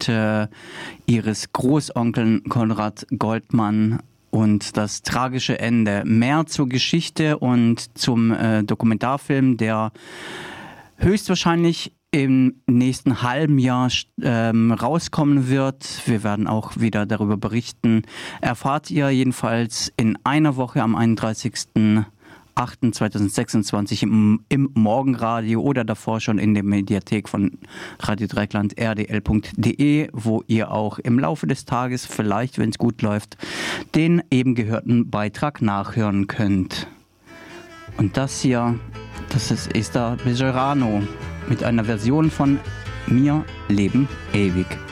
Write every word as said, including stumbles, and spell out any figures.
Geschichte ihres Großonkels Konrad Goldmann und das tragische Ende. Mehr zur Geschichte und zum äh, Dokumentarfilm, der höchstwahrscheinlich im nächsten halben Jahr ähm, rauskommen wird. Wir werden auch wieder darüber berichten. Erfahrt ihr jedenfalls in einer Woche am einunddreißigsten achten zweitausendsechsundzwanzig im, im Morgenradio oder davor schon in der Mediathek von Radio Dreieckland r d l punkt d e, wo ihr auch im Laufe des Tages, vielleicht wenn es gut läuft, den eben gehörten Beitrag nachhören könnt. Und das hier, das ist Esther Bejarano mit einer Version von Mir leben ewig.